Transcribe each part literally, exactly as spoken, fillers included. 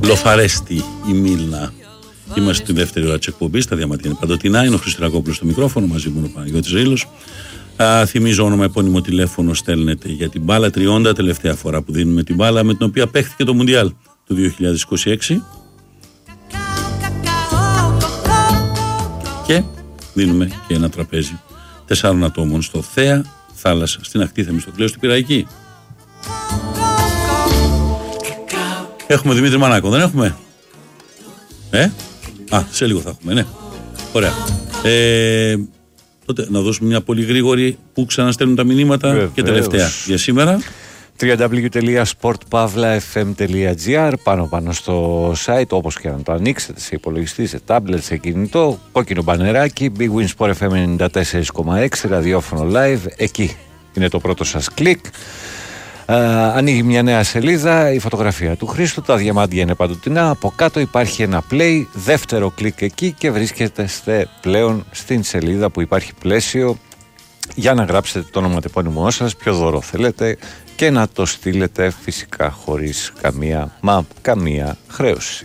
Λοφαρέστη η Μίλνα. Είμαστε στη δεύτερη ώρα της εκπομπής, τα διαμάτια είναι παντοτινά. Είναι ο Χριστρακόπουλος στο μικρόφωνο, μαζί μου είναι ο Παναγιώτης Ρήλος. Α, θυμίζω όνομα, επώνυμο τηλέφωνο στέλνετε για την μπάλα τριάντα, τελευταία φορά που δίνουμε την μπάλα με την οποία παίχθηκε το Μουντιάλ του δύο χιλιάδες είκοσι έξι. Και δίνουμε και ένα τραπέζι τεσσάρων ατόμων στο Θέα Θάλασσα, στην ακτή Θεμιστοκλέου, στην Πειραϊκή. Έχουμε Δημήτρη Μανάκο, δεν έχουμε? Ε? Α, σε λίγο θα έχουμε, ναι. Ωραία. Ε, τότε να δώσουμε μια πολύ γρήγορη που ξαναστέλνουν τα μηνύματα. Βεβαίως. Και τελευταία για σήμερα. double-u double-u double-u τελεία sport pavla f m τελεία g r, πάνω πάνω στο site, όπως και να το ανοίξετε, σε υπολογιστή, σε τάμπλετ, σε κινητό, κόκκινο μπανεράκι, Big Win Sport εφ εμ ενενήντα τέσσερα κόμμα έξι, ραδιόφωνο live, εκεί είναι το πρώτο σας κλικ. Uh, ανοίγει μια νέα σελίδα, η φωτογραφία του Χρήστου, τα διαμάντια είναι παντοτινά, από κάτω υπάρχει ένα play, δεύτερο κλικ εκεί και βρίσκεστε πλέον στην σελίδα που υπάρχει πλαίσιο για να γράψετε το ονοματεπώνυμό σας, ποιο δώρο θέλετε και να το στείλετε φυσικά χωρίς καμία, μα καμία χρέωση.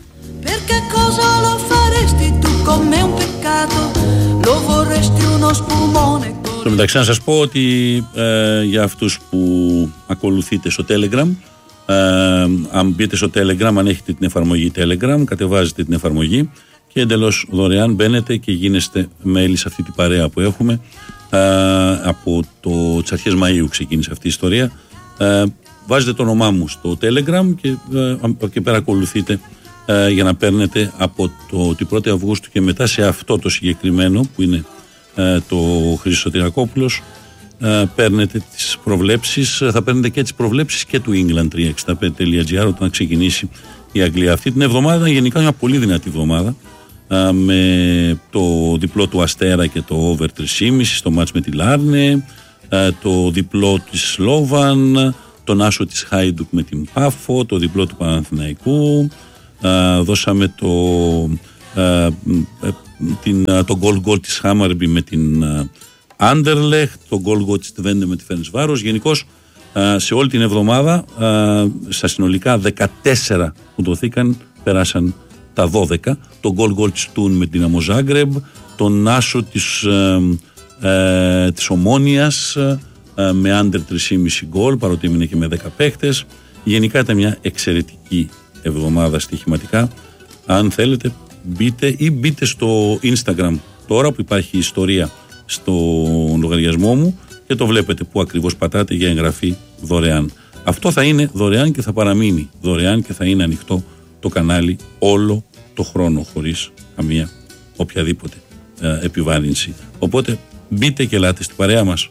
Στο μεταξύ να σας πω ότι ε, για αυτούς που ακολουθείτε στο Telegram, ε, αν μπείτε στο Telegram, αν έχετε την εφαρμογή Telegram, κατεβάζετε την εφαρμογή και εντελώς δωρεάν μπαίνετε και γίνεστε μέλη σε αυτή την παρέα που έχουμε. Ε, από το, τις αρχές Μαΐου ξεκίνησε αυτή η ιστορία. Ε, βάζετε το όνομά μου στο Telegram και ε, και πέρα ακολουθείτε ε, για να παίρνετε από το, την πρώτη Αυγούστου και μετά σε αυτό το συγκεκριμένο που είναι ε, το Χρήστος Σωτηρακόπουλος, ε, παίρνετε τις προβλέψεις, θα παίρνετε και τις προβλέψεις και του England τριακόσια εξήντα πέντε τελεία τζι άρ όταν ξεκινήσει η Αγγλία. Αυτή την εβδομάδα, γενικά μια πολύ δυνατή εβδομάδα, ε, με το διπλό του Αστέρα και το over τρία κόμμα πέντε στο μάτς με τη Λάρνε, ε, το διπλό της Σλόβαν, τον άσο της Χάιντουκ με την Πάφο, το διπλό του Παναθηναϊκού, ε, δώσαμε το ε, ε, την, το goal goal της Χάμαρμπι με την Άντερλεχτ, το goal goal της Τβέντε με τη Φερεντσβάρος. Γενικώς σε όλη την εβδομάδα, στα συνολικά δεκατέσσερα που δοθήκαν, περάσαν τα δώδεκα. Το goal goal της Τούν με την Δυναμό Ζάγκρεμπ, τον άσο της, ε, ε, της Ομόνιας ε, με άντερ τρία κόμμα πέντε γκολ, παρότι έμεινε και με δέκα παίχτες. Γενικά ήταν μια εξαιρετική εβδομάδα στοιχηματικά. Αν θέλετε, μπείτε ή μπείτε στο Instagram τώρα που υπάρχει η ιστορία στο λογαριασμό μου και το βλέπετε που ακριβώς πατάτε για εγγραφή δωρεάν. Αυτό θα είναι δωρεάν και θα παραμείνει δωρεάν και θα είναι ανοιχτό το κανάλι όλο το χρόνο χωρίς καμία οποιαδήποτε ε, επιβάρυνση. Οπότε μπείτε και ελάτε στην παρέα μας.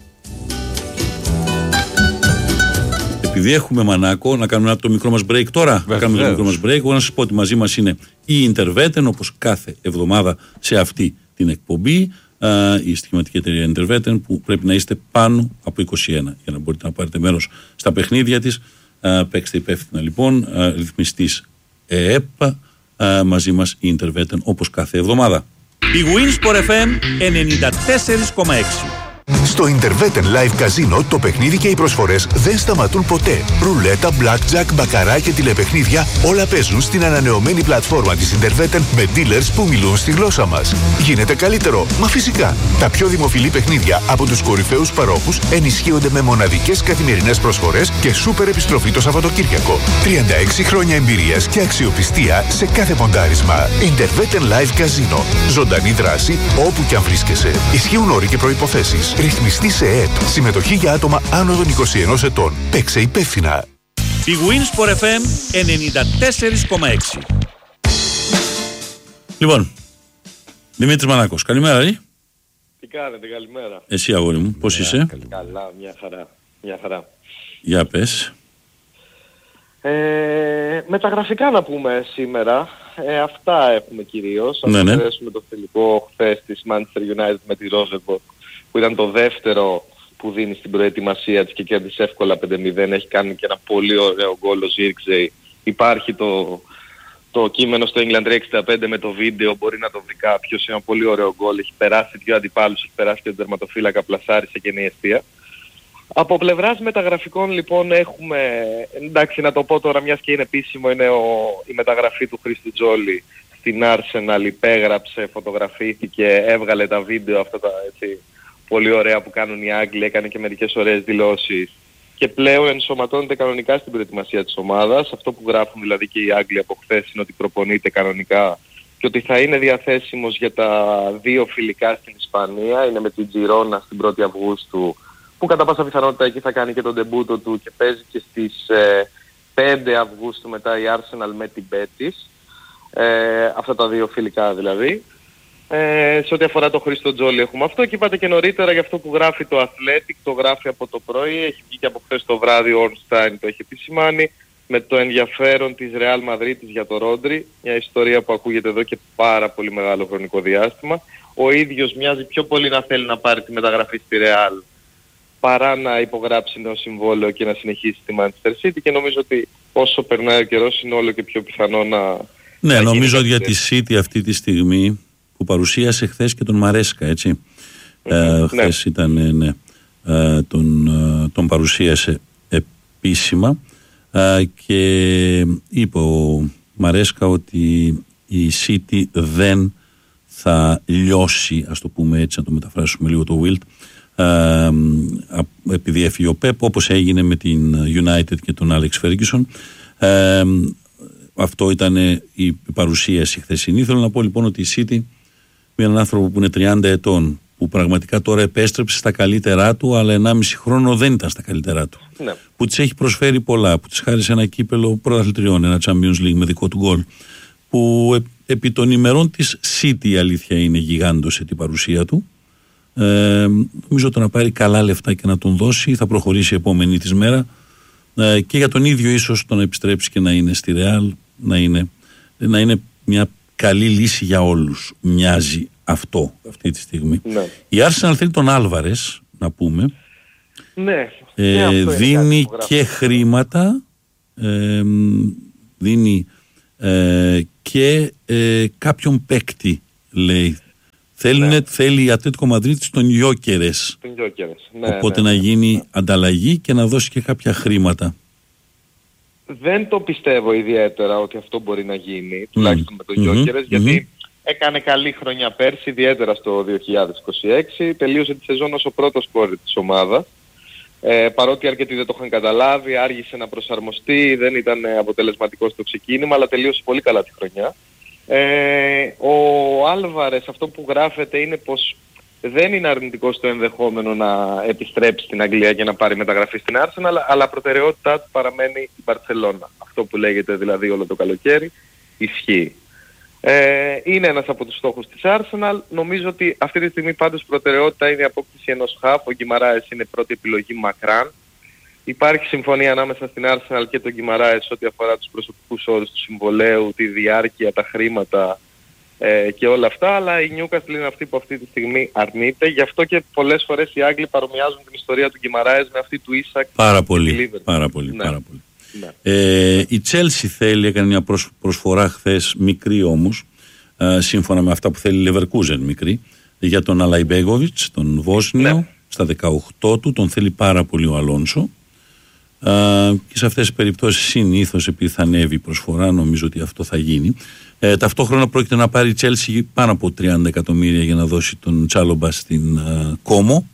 Επειδή έχουμε Μανάκο, να κάνουμε το μικρό μας break τώρα. Να κάνουμε το μικρό μας break. Εγώ να σας πω ότι μαζί μας είναι η Interveten, όπως κάθε εβδομάδα σε αυτή την εκπομπή. Η στοιχηματική εταιρεία Interveten, που πρέπει να είστε πάνω από είκοσι ένα για να μπορείτε να πάρετε μέρος στα παιχνίδια της. Παίξτε υπεύθυνα λοιπόν. Ρυθμιστής ΕΕΠ. Μαζί μας η Interveten, όπως κάθε εβδομάδα. Η Winsport εφ εμ ενενήντα τέσσερα κόμμα έξι. Στο Interveten Live Casino το παιχνίδι και οι προσφορές δεν σταματούν ποτέ. Ρουλέτα, blackjack, μπακαρά και τηλεπαιχνίδια όλα παίζουν στην ανανεωμένη πλατφόρμα της Interveten με dealers που μιλούν στη γλώσσα μας. Γίνεται καλύτερο, μα φυσικά. Τα πιο δημοφιλή παιχνίδια από τους κορυφαίους παρόχους ενισχύονται με μοναδικές καθημερινές προσφορές και σούπερ επιστροφή το Σαββατοκύριακο. τριάντα έξι χρόνια εμπειρίας και αξιοπιστία σε κάθε ποντάρισμα. Interveten Live Casino. Ζωντανή δράση όπου και αν βρίσκεσαι. Ισχύουν όροι και προϋποθέσεις. Ρυθμιστή σε ΕΕΠ. Συμμετοχή για άτομα άνω των είκοσι ενός ετών. Παίξε υπεύθυνα. Η Winsport εφ εμ ενενήντα τέσσερα κόμμα έξι. Λοιπόν, Δημήτρης Μανάκος, καλημέρα. Ρε. Τι κάνετε, καλημέρα. Εσύ αγόρι μου, πώς είσαι? Καλά, μια χαρά. Μια χαρά. Για πες. Ε, με τα γραφικά να πούμε σήμερα, ε, αυτά έχουμε κυρίως. Ναι, Αν ναι. αφαιρέσουμε το τελικό χθες της Manchester United με τη Rosenborg, που ήταν το δεύτερο που δίνει στην προετοιμασία της και κέρδισε εύκολα πέντε μηδέν. Έχει κάνει και ένα πολύ ωραίο γκολ ο Ζίρκζεϊ. Υπάρχει το, το κείμενο στο England τριακόσια εξήντα πέντε με το βίντεο, μπορεί να το βρει κάποιος. Είναι ένα πολύ ωραίο γκολ. Έχει περάσει δύο αντιπάλους, έχει περάσει και τον τερματοφύλακα, πλασάρισε και είναι η αιστεία. Από πλευράς μεταγραφικών λοιπόν έχουμε, εντάξει να το πω τώρα μιας και είναι επίσημο, είναι ο, η μεταγραφή του Χρήστου Τζόλι στην Arsenal, υπέγραψε, φωτογραφήθηκε, έβγαλε τα βίντεο αυτά τα έτσι, πολύ ωραία που κάνουν οι Άγγλοι, έκανε και μερικές ωραίες δηλώσεις και πλέον ενσωματώνεται κανονικά στην προετοιμασία της ομάδας. Αυτό που γράφουν δηλαδή και οι Άγγλοι από χθες είναι ότι προπονείται κανονικά και ότι θα είναι διαθέσιμος για τα δύο φιλικά στην Ισπανία, είναι με την Τζιρόνα στην πρώτη Αυγούστου, που κατά πάσα πιθανότητα εκεί θα κάνει και τον ντεμπούτο του και παίζει και στις ε, πέντε Αυγούστου μετά η Arsenal με την Betis, ε, αυτά τα δύο φιλικά δηλαδή. Ε, σε ό,τι αφορά το Χρήστο Τζόλι έχουμε αυτό και είπατε και νωρίτερα για αυτό που γράφει το Athletic, το γράφει από το πρωί, έχει βγει και από χθες το βράδυ ο Ornstein το έχει επισημάνει, με το ενδιαφέρον της Real Madrid για το Ρόντρι, μια ιστορία που ακούγεται εδώ και πάρα πολύ μεγάλο χρονικό διάστημα. Ο ίδιος μοιάζει πιο πολύ να θέλει να πάρει τη μεταγραφή στη Real παρά να υπογράψει νέο συμβόλαιο και να συνεχίσει τη Manchester City και νομίζω ότι όσο περνάει ο καιρός είναι όλο και πιο πιθανό να... Ναι, να νομίζω ότι για τη City αυτή τη στιγμή που παρουσίασε χθες και τον Μαρέσκα, έτσι. Mm-hmm. Ε, χθες ναι. ήταν, ναι, ε, τον, ε, τον παρουσίασε επίσημα ε, και είπε ο Μαρέσκα ότι η City δεν θα λιώσει, ας το πούμε έτσι, να το μεταφράσουμε λίγο το Wilt, ε, επειδή έφυγε ο Πεπ, όπως έγινε με την United και τον Άλεξ Φέργκισον. Ε, αυτό ήταν η παρουσίαση χθεσινή. Θέλω να πω λοιπόν ότι η City, με έναν άνθρωπο που είναι τριάντα ετών, που πραγματικά τώρα επέστρεψε στα καλύτερά του, αλλά ενάμιση χρόνο δεν ήταν στα καλύτερά του. Ναι. Που της έχει προσφέρει πολλά, που της χάρισε ένα κύπελο πρωταθλητριών, ένα Champions League με δικό του γκολ. Που ε, επί των ημερών της City η αλήθεια είναι γιγάντωσε την παρουσία του. Ε, νομίζω ότι να πάρει καλά λεφτά και να τον δώσει, θα προχωρήσει η επόμενη της μέρα. Ε, και για τον ίδιο ίσως το να επιστρέψει και να είναι στη Real, να είναι, να είναι μια καλή λύση για όλους. Μοιάζει αυτό αυτή τη στιγμή. Ναι. Η Arsenal θέλει τον Άλβαρες, να πούμε. Ναι. Ε, ναι, δίνει και χρήματα, ε, δίνει ε, και ε, κάποιον παίκτη, λέει. Θέλουν, ναι. Θέλει η Ατλέτικο Μαδρίτης τον Γιόκερες. Ναι, οπότε ναι, ναι, να γίνει ναι. ανταλλαγή και να δώσει και κάποια χρήματα. Δεν το πιστεύω ιδιαίτερα ότι αυτό μπορεί να γίνει, τουλάχιστον mm. με τον Γιόκερες, mm-hmm. γιατί mm-hmm. έκανε καλή χρονιά πέρσι, ιδιαίτερα στο δύο χιλιάδες είκοσι έξι, τελείωσε τη σεζόν ως ο πρώτος σκόρερ της ομάδας. Ε, παρότι αρκετοί δεν το είχαν καταλάβει, άργησε να προσαρμοστεί, δεν ήταν αποτελεσματικό στο ξεκίνημα, αλλά τελείωσε πολύ καλά τη χρονιά. Ε, ο Άλβαρες, αυτό που γράφεται είναι πως δεν είναι αρνητικό στο ενδεχόμενο να επιστρέψει στην Αγγλία και να πάρει μεταγραφή στην Arsenal, αλλά προτεραιότητά του παραμένει η Μπαρτσελώνα. Αυτό που λέγεται δηλαδή όλο το καλοκαίρι ισχύει. Ε, είναι ένας από τους στόχους της Arsenal. Νομίζω ότι αυτή τη στιγμή πάντως προτεραιότητα είναι η απόκτηση ενός χαφ. Ο Γκιμαράες είναι πρώτη επιλογή μακράν. Υπάρχει συμφωνία ανάμεσα στην Arsenal και τον Γκιμαράες ό,τι αφορά τους προσωπικούς όρους του συμβολαίου, τη διάρκεια, τα χρήματα ε, και όλα αυτά, αλλά η Newcastle είναι αυτή που αυτή τη στιγμή αρνείται. Γι' αυτό και πολλές φορές οι Άγγλοι παρομοιάζουν την ιστορία του Γκιμαράες με αυτή του Ίσακ. Πάρα πολύ, πάρα πολύ, ναι. πάρα πολύ. Ναι. Ε, η Chelsea θέλει, έκανε μια προσφορά χθες, μικρή όμως, ε, σύμφωνα με αυτά που θέλει η Leverkusen μικρή, για τον Αλαϊμπέγοβιτς, τον Βόσνιο, ναι. στα δεκαοκτώ του, τον θέλει πάρα πολύ ο Αλόνσο. Uh, και σε αυτές τις περιπτώσεις συνήθως επειδή θα ανέβει η προσφορά, νομίζω ότι αυτό θα γίνει. Ε, ταυτόχρονα πρόκειται να πάρει η Chelsea πάνω από τριάντα εκατομμύρια για να δώσει τον Τσάλομπα στην uh, Κόμο.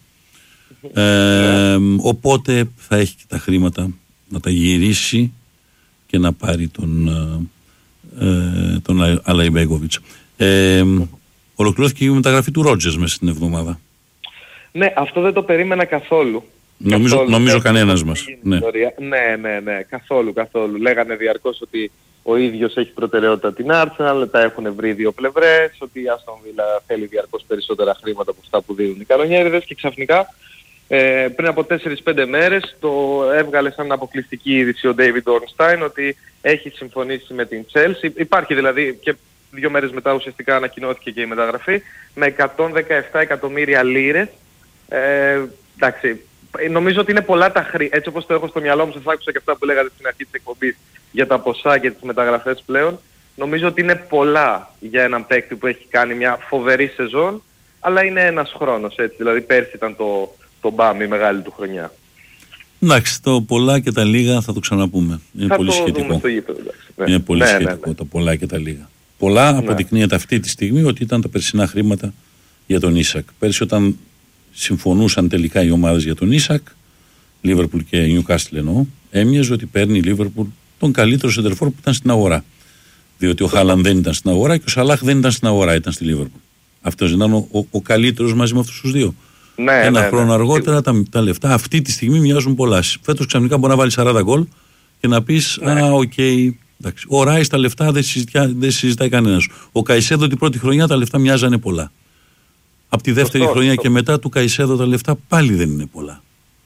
Ε, οπότε θα έχει και τα χρήματα να τα γυρίσει και να πάρει τον, uh, uh, τον Αλαϊμπέγκοβιτς. Ε, ολοκληρώθηκε η μεταγραφή του Ρότζερς μέσα στην εβδομάδα. Ναι, αυτό δεν το περίμενα καθόλου. Νομίζω, καθόλου, νομίζω ναι, κανένας μας. Ναι. ναι, ναι, ναι, καθόλου, καθόλου. Λέγανε διαρκώς ότι ο ίδιος έχει προτεραιότητα την Arsenal, τα έχουν βρει δύο πλευρές, ότι η Aston Villa θέλει διαρκώς περισσότερα χρήματα από αυτά που δίνουν οι κανονιέριδες και ξαφνικά ε, πριν από τέσσερις πέντε μέρες το έβγαλε σαν αποκλειστική είδηση ο David Ornstein ότι έχει συμφωνήσει με την Chelsea. Υπάρχει δηλαδή και δύο μέρες μετά ουσιαστικά ανακοινώθηκε και η μεταγραφή με εκατόν δεκαεπτά εκατομμύρια λίρες. Ε, εντάξει, νομίζω ότι είναι πολλά τα χρήματα, έτσι όπως το έχω στο μυαλό μου, σας άκουσα και αυτά που λέγατε στην αρχή της εκπομπής για τα ποσά και τις μεταγραφές πλέον. Νομίζω ότι είναι πολλά για έναν παίκτη που έχει κάνει μια φοβερή σεζόν, αλλά είναι ένας χρόνος έτσι, δηλαδή πέρσι ήταν το, το μπαμ η μεγάλη του χρονιά. Εντάξει, το πολλά και τα λίγα θα το ξαναπούμε. Είναι Θα πολύ το σχετικό. δούμε στο γήπεδο, ναι. Είναι πολύ ναι, σχετικό ναι, ναι. το πολλά και τα λίγα. Πολλά Ναι. αποδεικνύεται αυτή τη στιγμή ότι ήταν τα περσινά χρήματα για τον Ίσακ. Πέρσι όταν συμφωνούσαν τελικά οι ομάδες για τον Ίσακ, Λίβερπουλ και Νιουκάστλ εννοώ, έμοιαζε ότι παίρνει η Λίβερπουλ τον καλύτερο σεντερφόρ που ήταν στην αγορά. Διότι ο Χάλαν δεν ήταν στην αγορά και ο Σαλάχ δεν ήταν στην αγορά, ήταν στη Λίβερπουλ. Αυτός ήταν ο, ο, ο καλύτερος μαζί με αυτούς τους δύο. Ναι, Ένα ναι, χρόνο ναι. αργότερα τα, τα λεφτά αυτή τη στιγμή μοιάζουν πολλά. Φέτος ξαφνικά μπορεί να βάλει σαράντα γκολ και να πεις Ναι. α, οκ. Okay, ο Ράις τα λεφτά δεν, δεν συζητάει κανένας. Ο Καϊσέδο την πρώτη χρονιά τα λεφτά μοιάζανε πολλά. Από τη δεύτερη Σωστό, χρονιά σωστό. και μετά του Καϊσέδο τα λεφτά πάλι δεν είναι πολλά.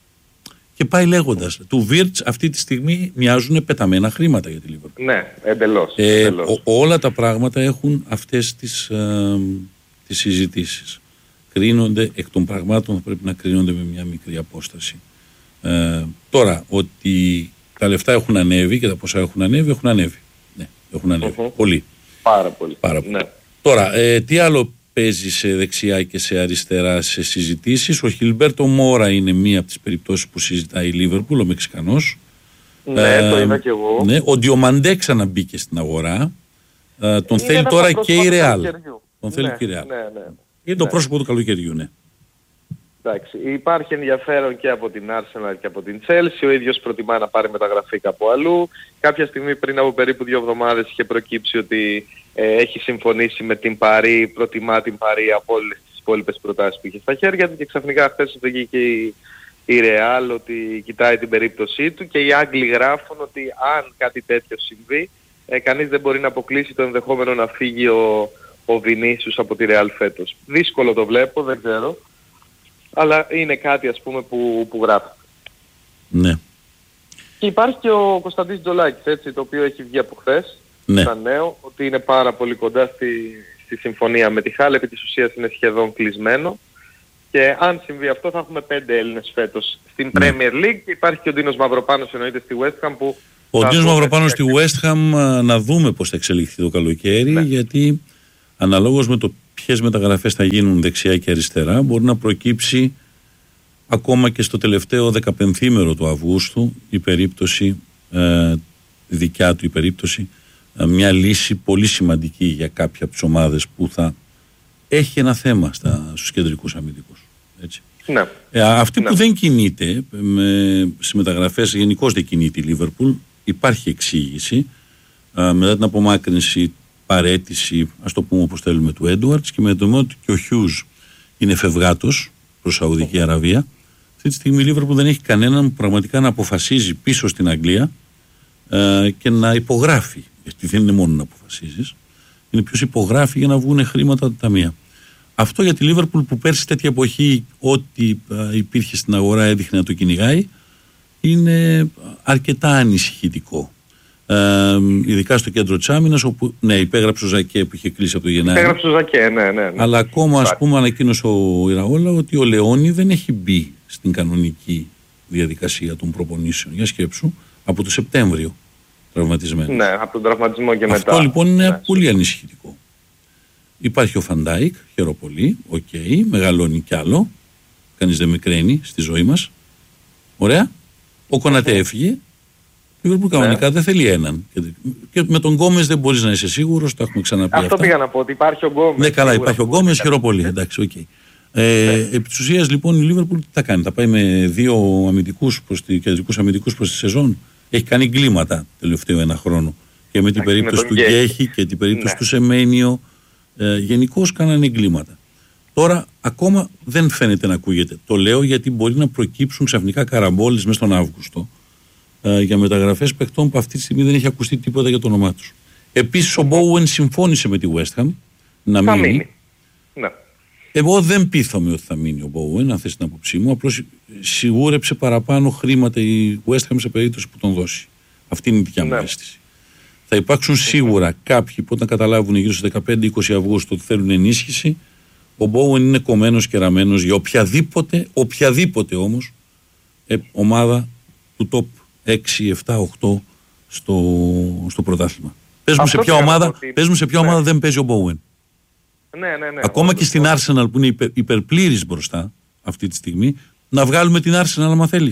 Και πάει λέγοντας. Του Βίρτς αυτή τη στιγμή μοιάζουν πεταμένα χρήματα για τη Λίβερπουλ. Ναι, εντελώς. Ε, εντελώς. ο- όλα τα πράγματα έχουν αυτές τις, ε, τις συζητήσεις. Κρίνονται, εκ των πραγμάτων θα πρέπει να κρίνονται με μια μικρή απόσταση. Ε, τώρα, ότι τα λεφτά έχουν ανέβει και τα ποσά έχουν ανέβει, έχουν ανέβει. Ναι, έχουν ανέβει. Μμμ. Πολύ. Πάρα πολύ. Πάρα πολύ. Ναι. Τώρα, ε, τι άλλο παίζει σε δεξιά και σε αριστερά σε συζητήσεις. Ο Χιλμπέρτο Μόρα είναι μία από τις περιπτώσεις που συζητάει η Λίβερπουλ, ο Μεξικανός. Ναι, Ε, το είδα κι εγώ. Ναι, ο Διομαντέ ξαναμπήκε στην αγορά. Ε, τον Είναι θέλει ένα τώρα από τα και η πρόσωπα του Ρεάλ. καλοκαιριού. Τον θέλει Ναι, και η Ρεάλ. Ναι, ναι. Είναι το Ναι. πρόσωπο του καλοκαιριού, ναι. Εντάξει, υπάρχει ενδιαφέρον και από την Arsenal και από την Chelsea. Ο ίδιος προτιμά να πάρει μεταγραφή κάπου αλλού. Κάποια στιγμή πριν από περίπου δύο εβδομάδες είχε προκύψει ότι ε, έχει συμφωνήσει με την Παρί, προτιμά την Παρί από όλες τις υπόλοιπες προτάσεις που είχε στα χέρια του και ξαφνικά χθες βγήκε η, η Real ότι κοιτάει την περίπτωσή του και οι Άγγλοι γράφουν ότι αν κάτι τέτοιο συμβεί, ε, κανείς δεν μπορεί να αποκλείσει το ενδεχόμενο να φύγει ο, ο Βινίσιους από τη Real φέτος. Δύσκολο το βλέπω, δεν ξέρω. Αλλά είναι κάτι ας πούμε που, που γράφει. Ναι. Και υπάρχει και ο Κωνσταντής Τζολάκης, έτσι, το οποίο έχει βγει από χθες, Ναι. σαν νέο, ότι είναι πάρα πολύ κοντά στη, στη συμφωνία με τη Χάλ, επί της ουσίας είναι σχεδόν κλεισμένο. Και αν συμβεί αυτό θα έχουμε πέντε Έλληνες φέτος στην Ναι. Premier League και υπάρχει και ο Ντίνος Μαυροπάνος εννοείται στη West Ham που... Ο θα Ντίνος δούμε Μαυροπάνος τι στη West Ham α, να δούμε πώς θα εξελιχθεί το καλοκαίρι, Ναι. γιατί αναλόγως με το ποιες μεταγραφές θα γίνουν δεξιά και αριστερά μπορεί να προκύψει ακόμα και στο τελευταίο δεκαπενθήμερο του Αυγούστου η περίπτωση, ε, δικιά του η περίπτωση, ε, μια λύση πολύ σημαντική για κάποια από τις ομάδες που θα έχει ένα θέμα στα, στους κεντρικούς αμυντικούς. Έτσι. Ναι. Ε, αυτή Ναι. που δεν κινείται με, σε μεταγραφές, γενικώς δεν κινείται η Λίβερπουλ, υπάρχει εξήγηση ε, μετά την απομάκρυνση, παρέτηση, ας το πούμε όπως θέλουμε, του Έντουαρτς και με το μόνο ότι και ο Χιούς είναι φευγάτος προς Σαουδική Αραβία. Αυτή τη στιγμή η Λίβερπουλ δεν έχει κανέναν που πραγματικά να αποφασίζει πίσω στην Αγγλία ε, και να υπογράφει. Γιατί δεν είναι μόνο να αποφασίζεις, είναι ποιος υπογράφει για να βγουν χρήματα από τα ταμεία. Αυτό για τη Λίβερπουλ που πέρσι τέτοια εποχή ό,τι ε, υπήρχε στην αγορά έδειχνε να το κυνηγάει, είναι αρκετά ανησυχητικό. Ε, ειδικά στο κέντρο της άμυνας, όπου ναι, υπέγραψε ο Ζακέ που είχε κλείσει από το Γενάρη. Έγραψε ο Ζακέ, ναι, ναι, ναι. Αλλά ακόμα ας πούμε ανακοίνωσε ο Ιραόλα ότι ο Λεόνι δεν έχει μπει στην κανονική διαδικασία των προπονήσεων. Για σκέψου, από το Σεπτέμβριο τραυματισμένο. Ναι, από τον τραυματισμό και μετά. Αυτό λοιπόν είναι Ναι. πολύ ανησυχητικό. Υπάρχει ο Φαντάικ, χαίρομαι πολύ, οκ, okay, μεγαλώνει κι άλλο. Κανείς δεν μικραίνει στη ζωή μας. Ωραία. Ο Κονατέ έφυγε. Η Λίβερπουλ κανονικά δεν θέλει έναν. Και, και με τον Γκόμες δεν μπορείς να είσαι σίγουρος, το έχουμε ξαναπεί Αυτό αυτά. πήγα να πω, ότι υπάρχει ο Γκόμες. Ναι, καλά, σίγουρα υπάρχει ο που μπορεί Γκόμες, να χαίρομαι πολύ. κάνει. Εντάξει, οκ. Okay. Ε, επί της ουσίας λοιπόν η Λίβερπουλ τι θα κάνει, θα πάει με δύο αμυντικούς προς τη, κεντρικούς αμυντικούς προς τη σεζόν. Έχει κάνει εγκλήματα τελευταίο ένα χρόνο. Και με την Εντάξει, περίπτωση με του τον Γκέχη. Γκέχη και την περίπτωση Ναι. του Σεμένιο. Ε, γενικώς κάνανε εγκλήματα. Τώρα ακόμα δεν φαίνεται να ακούγεται. Το λέω γιατί μπορεί να προκύψουν ξαφνικά καραμπόλες μέσα στον Αύγουστο ε, για μεταγραφές παιχτών που αυτή τη στιγμή δεν έχει ακουστεί τίποτα για το όνομά τους. Επίσης ο Bowen συμφώνησε με τη West Ham να Θα μείνει. μείνει. Ναι. Εγώ δεν πείθομαι ότι θα μείνει ο Bowen, αν θες την άποψή μου. Απλώς σιγούρεψε παραπάνω χρήματα η West Ham σε περίπτωση που τον δώσει. Αυτή είναι η δικιά μου Ναι. αίσθηση. Θα υπάρξουν σίγουρα κάποιοι που όταν καταλάβουν γύρω στις δεκαπέντε είκοσι Αυγούστου ότι θέλουν ενίσχυση. Ο Bowen είναι κομμένος και ραμμένος για οποιαδήποτε, οποιαδήποτε όμως ε, ομάδα του top έξι, επτά, οκτώ στο, στο πρωτάθλημα. Πες μου, σε Αυτό ποια πήγα να ομάδα, πω ότι- πες μου σε ποια ναι. ομάδα δεν παίζει ο Bowen. Ναι, ναι, ναι. Ακόμα όντως, και στην όντως. Arsenal που είναι υπερ, υπερπλήρης μπροστά αυτή τη στιγμή, να βγάλουμε την Arsenal άμα θέλεις.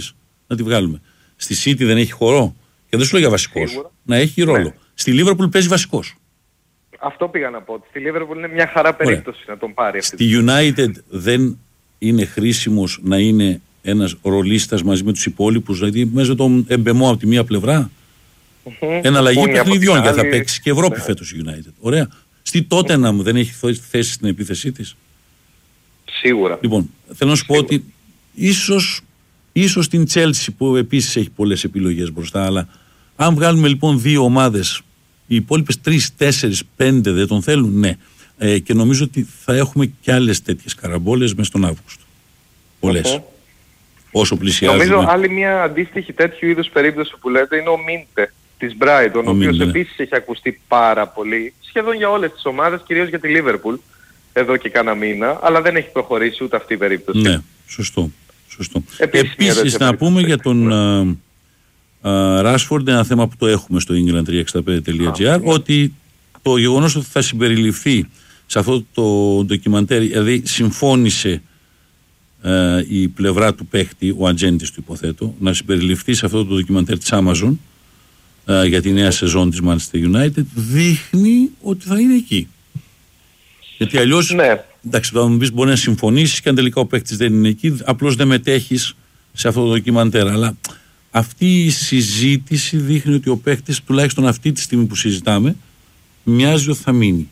να τη βγάλουμε. Στη City δεν έχει χορό. Και δεν σου λέω για βασικός. Να έχει ρόλο. Ναι. Στη Liverpool παίζει βασικός. Αυτό πήγα να πω. Στη Liverpool είναι μια χαρά περίπτωση. Ωραία. Να τον πάρει αυτή. Στη United δεν είναι χρήσιμος να είναι ένας ρολίστας μαζί με τους υπόλοιπους, δηλαδή μέσα τον Εμπεμό από τη μία πλευρά. Mm-hmm. Ένα αλλαγή παιχνιδιών, γιατί θα παίξει και Ευρώπη ναι. φέτος η United. Ωραία. Στη Tottenham mm-hmm. δεν έχει θέση στην επίθεσή της. Σίγουρα. Λοιπόν, θέλω να σου πω ότι ίσως, ίσως την Chelsea που επίσης έχει πολλές επιλογές μπροστά, αλλά αν βγάλουμε λοιπόν δύο ομάδες, οι υπόλοιπες τρεις, τέσσερις, πέντε δεν τον θέλουν, ναι. Ε, και νομίζω ότι θα έχουμε και άλλες τέτοιες καραμπόλες μέσα στον Αύγουστο. Πολλές. Mm-hmm. Όσο πλησιάζουμε. Νομίζω άλλη μια αντίστοιχη τέτοιου είδους περίπτωση που λέτε είναι ο Μίντε της Brighton, ο, ο οποίος επίσης έχει ακουστεί πάρα πολύ, σχεδόν για όλες τις ομάδες, κυρίως για τη Liverpool, εδώ και κάνα μήνα, αλλά δεν έχει προχωρήσει ούτε αυτή η περίπτωση. Ναι, σωστό. σωστό. Επίσης, επίσης να πούμε για τον Rashford, ένα θέμα που το έχουμε στο england τριακόσια εξήντα πέντε τελεία τζι άρ, ah, ότι το γεγονός ότι θα συμπεριληφθεί σε αυτό το ντοκιμαντέρ, δηλαδή συμφώνησε Uh, η πλευρά του παίχτη, ο ατζέντης του υποθέτω, να συμπεριληφθεί σε αυτό το ντοκιμαντέρ της Amazon uh, για τη νέα σεζόν της Manchester United, δείχνει ότι θα είναι εκεί. Γιατί αλλιώς, ναι. εντάξει, θα μου πεις μπορεί να συμφωνήσεις και αν τελικά ο παίχτης δεν είναι εκεί, απλώς δεν μετέχεις σε αυτό το ντοκιμαντέρ. Αλλά αυτή η συζήτηση δείχνει ότι ο παίχτης, τουλάχιστον αυτή τη στιγμή που συζητάμε, μοιάζει ότι θα μείνει.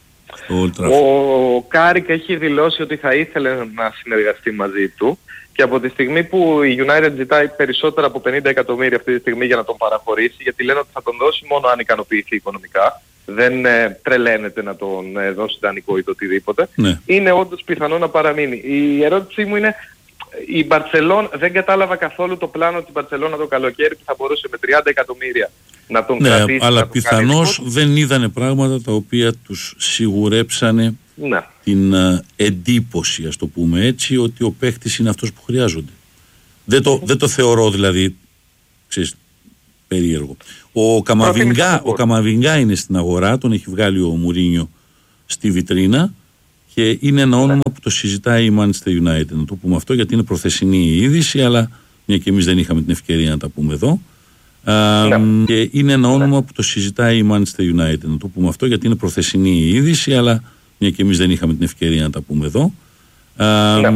Ο Κάρικ έχει δηλώσει ότι θα ήθελε να συνεργαστεί μαζί του και από τη στιγμή που η United ζητάει περισσότερα από πενήντα εκατομμύρια αυτή τη στιγμή για να τον παραχωρήσει, γιατί λένε ότι θα τον δώσει μόνο αν ικανοποιηθεί οικονομικά, δεν ε, τρελαίνεται να τον ε, δώσει δανεικό ή το οτιδήποτε, ναι. είναι όντως πιθανό να παραμείνει. Η ερώτησή μου είναι, η Μπαρτσελόνα, δεν κατάλαβα καθόλου το πλάνο της Μπαρτσελόνα το καλοκαίρι που θα μπορούσε με τριάντα εκατομμύρια να τον ναι, κρατήσει. Αλλά πιθανώς δεν είδανε πράγματα τα οποία τους σιγουρέψανε ναι. την uh, εντύπωση, ας το πούμε έτσι, ότι ο παίχτης είναι αυτός που χρειάζονται. Δεν το, δεν το θεωρώ δηλαδή, ξέρεις, περίεργο. Ο Καμαβινγκά, ο Καμαβινγκά είναι στην αγορά, τον έχει βγάλει ο Μουρίνιο στη βιτρίνα και είναι ένα όνομα ναι. που το συζητάει η Manchester United. Να το πούμε αυτό γιατί είναι προθεσινή η είδηση, αλλά μια και εμείς δεν είχαμε την ευκαιρία να τα πούμε εδώ. Uh, ναι. Και είναι ένα όνομα ναι. που το συζητάει η Manchester United. Να το πούμε αυτό γιατί είναι προθεσινή η είδηση, αλλά μια και εμείς δεν είχαμε την ευκαιρία να τα πούμε εδώ. Uh, ναι.